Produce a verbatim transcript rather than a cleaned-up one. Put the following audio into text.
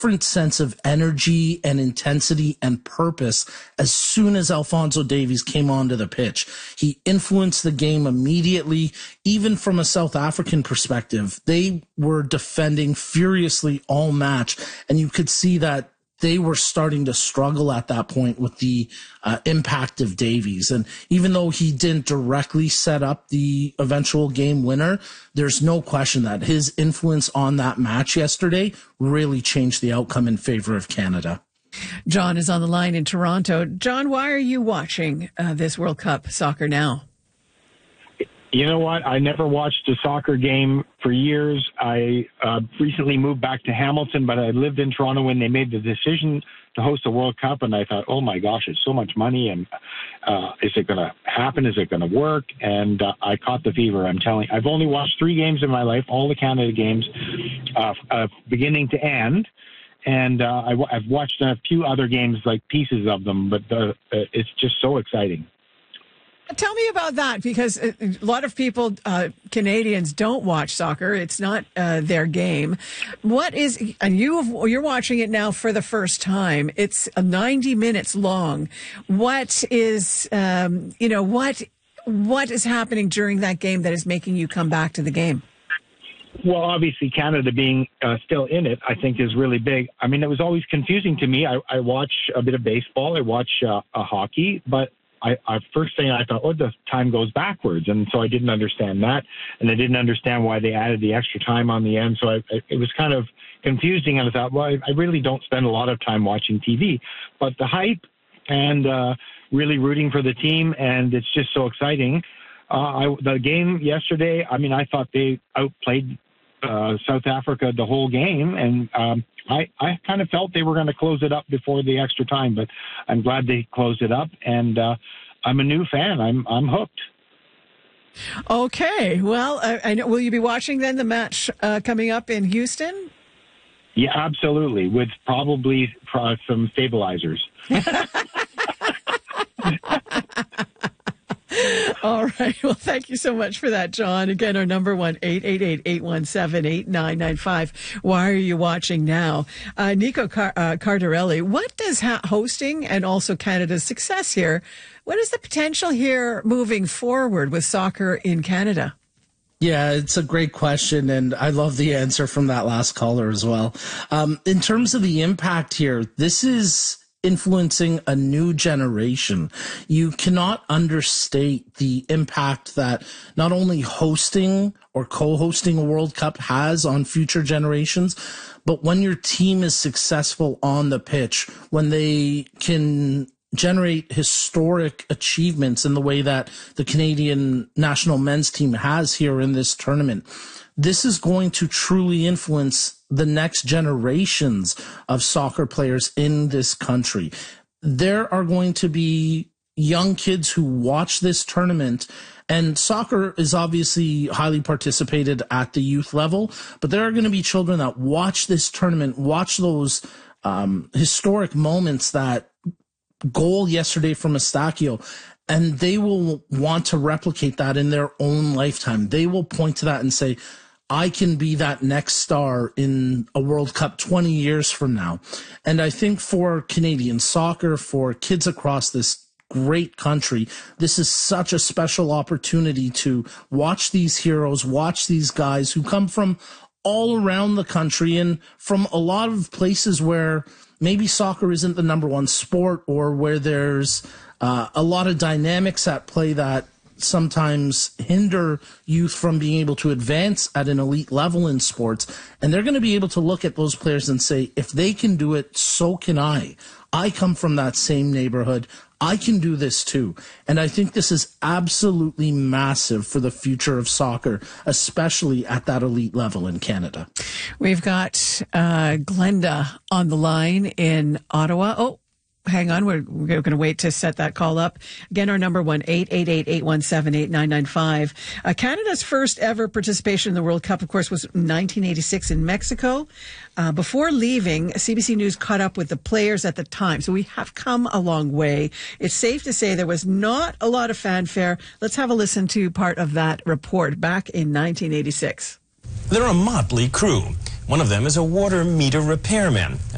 different sense of energy and intensity and purpose as soon as Alphonso Davies came onto the pitch. He influenced the game immediately. Even from a South African perspective, they were defending furiously all match, and you could see that they were starting to struggle at that point with the uh, impact of Davies. And even though he didn't directly set up the eventual game winner, there's no question that his influence on that match yesterday really changed the outcome in favor of Canada. John is on the line in Toronto. John, why are you watching uh, this World Cup soccer now? You know what? I never watched a soccer game for years. I uh, recently moved back to Hamilton, but I lived in Toronto when they made the decision to host the World Cup, and I thought, oh my gosh, it's so much money, and uh, is it going to happen? Is it going to work? And uh, I caught the fever, I'm telling you. I've only watched three games in my life, all the Canada games, uh, uh, beginning to end. And uh, I, I've watched a few other games, like pieces of them, but uh, it's just so exciting. Tell me about that, because a lot of people, uh, Canadians, don't watch soccer. It's not uh, their game. What is, and you you're watching it now for the first time. It's ninety minutes long. What is, um, you know, what what is happening during that game that is making you come back to the game? Well, obviously, Canada being uh, still in it, I think, is really big. I mean, it was always confusing to me. I, I watch a bit of baseball. I watch uh, a hockey, but I, I first thing I thought, oh, the time goes backwards, and so I didn't understand that, and I didn't understand why they added the extra time on the end. So I, it was kind of confusing, and I thought, well, I, I really don't spend a lot of time watching T V, but the hype and uh, really rooting for the team, and it's just so exciting. Uh, I, the game yesterday, I mean, I thought they outplayed uh, South Africa the whole game, and um, I, I kind of felt they were going to close it up before the extra time, but I'm glad they closed it up, and uh, I'm a new fan. I'm I'm hooked. Okay. Well, I, I know. Will you be watching then the match uh, coming up in Houston? Yeah, absolutely, with probably uh, some stabilizers. All right. Well, thank you so much for that, John. Again, our number one, eight eight eight, eight one seven, eight nine nine five. Why are you watching now? Uh, Nico Car- uh, Cardarelli, what does ha- hosting and also Canada's success here, what is the potential here moving forward with soccer in Canada? Yeah, it's a great question, and I love the answer from that last caller as well. Um, in terms of the impact here, this is influencing a new generation. You cannot understate the impact that not only hosting or co-hosting a World Cup has on future generations, but when your team is successful on the pitch, when they can generate historic achievements in the way that the Canadian national men's team has here in this tournament, this is going to truly influence the next generations of soccer players in this country. There are going to be young kids who watch this tournament, and soccer is obviously highly participated at the youth level, but there are going to be children that watch this tournament, watch those um, historic moments, that goal yesterday from Eustáquio, and they will want to replicate that in their own lifetime. They will point to that and say, I can be that next star in a World Cup twenty years from now. And I think for Canadian soccer, for kids across this great country, this is such a special opportunity to watch these heroes, watch these guys who come from all around the country and from a lot of places where maybe soccer isn't the number one sport, or where there's uh, a lot of dynamics at play that sometimes hinder youth from being able to advance at an elite level in sports. And they're going to be able to look at those players and say, if they can do it, so can I. I come from that same neighborhood. I can do this too. And I think this is absolutely massive for the future of soccer, especially at that elite level in Canada. We've got uh, Glenda on the line in Ottawa. Oh, hang on. We're, we're going to wait to set that call up. Again, our number one, eight eight eight, eight one seven, eight nine nine five. Uh, Canada's first ever participation in the World Cup, of course, was nineteen eighty-six in Mexico. Uh, before leaving, C B C News caught up with the players at the time. So we have come a long way. It's safe to say there was not a lot of fanfare. Let's have a listen to part of that report back in nineteen eighty-six. They're a motley crew. One of them is a water meter repairman.